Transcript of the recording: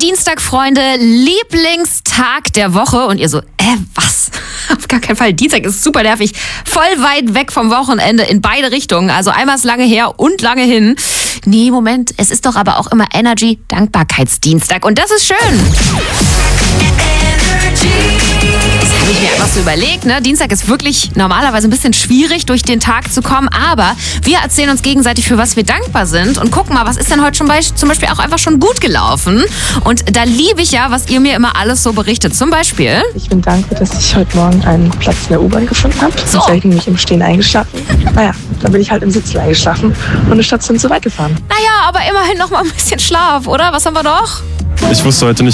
Dienstag, Freunde, Lieblingstag der Woche. Und ihr so, was? Auf gar keinen Fall. Dienstag ist super nervig. Voll weit weg vom Wochenende in beide Richtungen. Also einmal ist lange her und lange hin. Nee, Moment. Es ist doch aber auch immer Energy Dankbarkeitsdienstag. Und das ist schön. Das habe ich mir einfach so überlegt, ne? Dienstag ist wirklich normalerweise ein bisschen schwierig, durch den Tag zu kommen. Aber wir erzählen uns gegenseitig, für was wir dankbar sind. Und gucken mal, was ist denn heute zum Beispiel auch einfach schon gut gelaufen. Und da liebe ich ja, was ihr mir immer alles so berichtet. Zum Beispiel... Ich bin dankbar, dass ich heute Morgen einen Platz in der U-Bahn gefunden habe. Sonst wäre ich nämlich im Stehen eingeschlafen. Naja, dann bin ich halt im Sitzen eingeschlafen und eine Station zu weit gefahren. Naja, aber immerhin noch mal ein bisschen Schlaf, oder? Was haben wir noch? Ich wusste heute nicht,